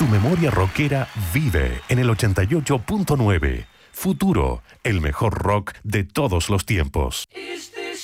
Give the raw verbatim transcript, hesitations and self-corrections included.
Tu memoria rockera vive en el ochenta y ocho punto nueve. Futuro, el mejor rock de todos los tiempos. Is this